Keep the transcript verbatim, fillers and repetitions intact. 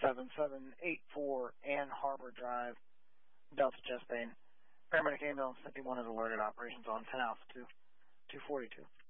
seven seven eight four Ann Harbor Drive, Delta Chest Pain. Paramedic Ambulance fifty-one is alerted. Operations on ten Alpha two, two forty-two.